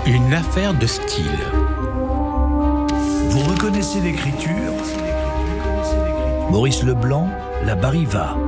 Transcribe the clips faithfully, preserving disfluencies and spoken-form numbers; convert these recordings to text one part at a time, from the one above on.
Une affaire de style. Vous reconnaissez l'écriture ? Maurice Leblanc, La Bariva.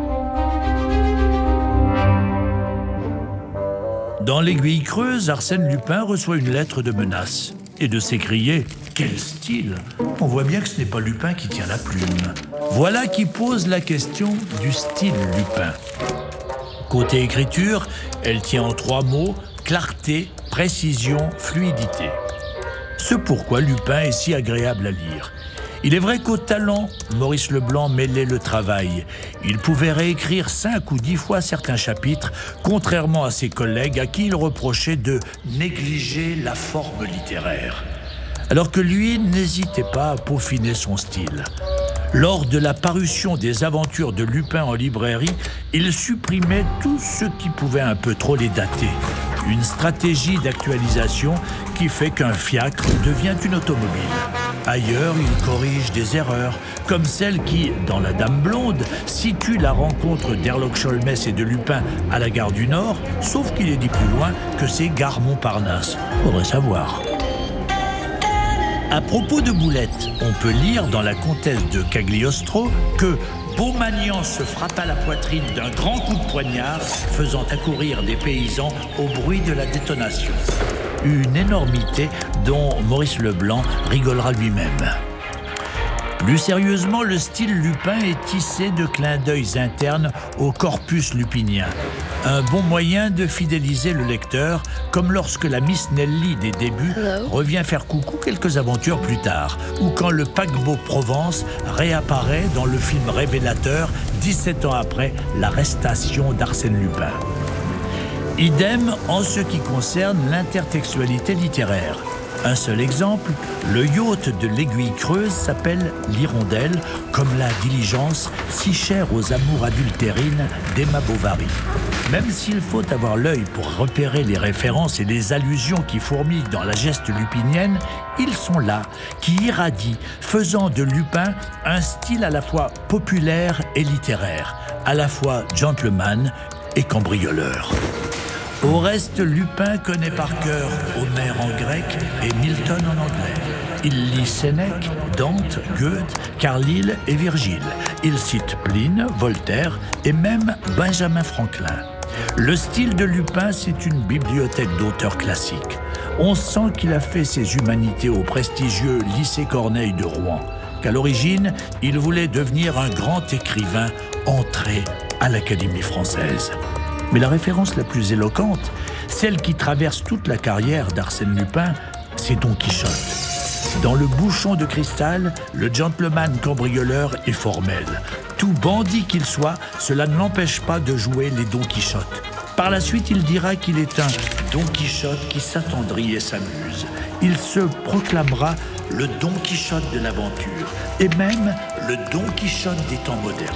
Dans l'Aiguille creuse, Arsène Lupin reçoit une lettre de menace et de s'écrier « Quel style !» On voit bien que ce n'est pas Lupin qui tient la plume. Voilà qui pose la question du style Lupin. Côté écriture, elle tient en trois mots « clarté, précision, fluidité ». Ce pourquoi Lupin est si agréable à lire. Il est vrai qu'au talent, Maurice Leblanc mêlait le travail. Il pouvait réécrire cinq ou dix fois certains chapitres, contrairement à ses collègues à qui il reprochait de négliger la forme littéraire. Alors que lui n'hésitait pas à peaufiner son style. Lors de la parution des aventures de Lupin en librairie, il supprimait tout ce qui pouvait un peu trop les dater. Une stratégie d'actualisation qui fait qu'un fiacre devient une automobile. Ailleurs, il corrige des erreurs, comme celle qui, dans La Dame blonde, situe la rencontre d'Herlock Sholmès et de Lupin à la gare du Nord, sauf qu'il est dit plus loin que c'est gare Montparnasse. Faudrait savoir. À propos de boulettes, on peut lire dans La Comtesse de Cagliostro que Beaumagnan se frappa la poitrine d'un grand coup de poignard, faisant accourir des paysans au bruit de la détonation. Une énormité dont Maurice Leblanc rigolera lui-même. Plus sérieusement, le style Lupin est tissé de clins d'œil internes au corpus lupinien. Un bon moyen de fidéliser le lecteur, comme lorsque la Miss Nelly des débuts Hello. Revient faire coucou quelques aventures plus tard, ou quand le paquebot Provence réapparaît dans le film révélateur dix-sept ans après l'arrestation d'Arsène Lupin. Idem en ce qui concerne l'intertextualité littéraire. Un seul exemple, le yacht de l'Aiguille creuse s'appelle l'Hirondelle, comme la diligence si chère aux amours adultérines d'Emma Bovary. Même s'il faut avoir l'œil pour repérer les références et les allusions qui fourmillent dans la geste lupinienne, ils sont là, qui irradient, faisant de Lupin un style à la fois populaire et littéraire, à la fois gentleman et cambrioleur. Au reste, Lupin connaît par cœur Homère en grec et Milton en anglais. Il lit Sénèque, Dante, Goethe, Carlyle et Virgile. Il cite Pline, Voltaire et même Benjamin Franklin. Le style de Lupin, c'est une bibliothèque d'auteurs classiques. On sent qu'il a fait ses humanités au prestigieux lycée Corneille de Rouen, qu'à l'origine, il voulait devenir un grand écrivain entré à l'Académie française. Mais la référence la plus éloquente, celle qui traverse toute la carrière d'Arsène Lupin, c'est Don Quichotte. Dans Le Bouchon de cristal, le gentleman cambrioleur est formel. Tout bandit qu'il soit, cela ne l'empêche pas de jouer les Don Quichotte. Par la suite, il dira qu'il est un Don Quichotte qui s'attendrit et s'amuse. Il se proclamera le Don Quichotte de l'aventure, et même le Don Quichotte des temps modernes.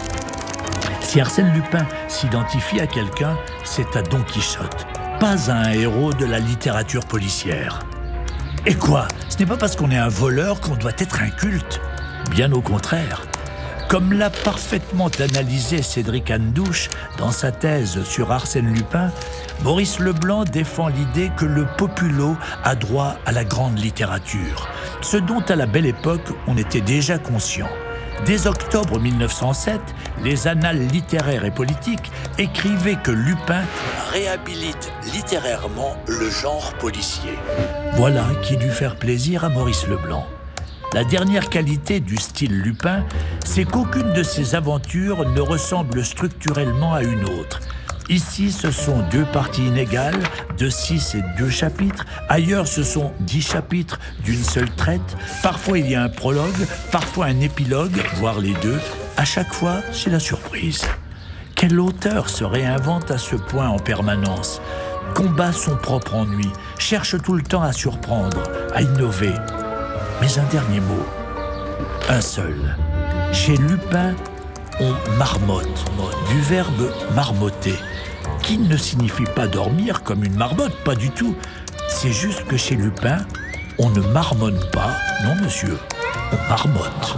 Si Arsène Lupin s'identifie à quelqu'un, c'est à Don Quichotte, pas à un héros de la littérature policière. Et quoi ? Ce n'est pas parce qu'on est un voleur qu'on doit être inculte. Bien au contraire. Comme l'a parfaitement analysé Cédric Andouche dans sa thèse sur Arsène Lupin, Maurice Leblanc défend l'idée que le populo a droit à la grande littérature, ce dont à la belle époque on était déjà conscient. Dès octobre mille neuf cent sept, les annales littéraires et politiques écrivaient que Lupin réhabilite littérairement le genre policier. Voilà qui dut faire plaisir à Maurice Leblanc. La dernière qualité du style Lupin, c'est qu'aucune de ses aventures ne ressemble structurellement à une autre. Ici, ce sont deux parties inégales, de six et deux chapitres. Ailleurs, ce sont dix chapitres d'une seule traite. Parfois, il y a un prologue, parfois un épilogue, voire les deux. À chaque fois, c'est la surprise. Quel auteur se réinvente à ce point en permanence ? Combat son propre ennui, cherche tout le temps à surprendre, à innover. Mais un dernier mot, un seul. Chez Lupin, on marmotte, du verbe marmotter, qui ne signifie pas dormir comme une marmotte, pas du tout. C'est juste que chez Lupin, on ne marmonne pas, non monsieur, on marmotte.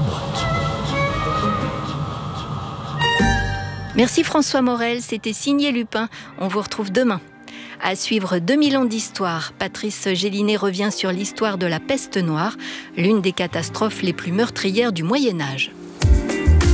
Merci François Morel, c'était signé Lupin. On vous retrouve demain. À suivre deux mille ans d'histoire, Patrice Gélinet revient sur l'histoire de la peste noire, l'une des catastrophes les plus meurtrières du Moyen-Âge.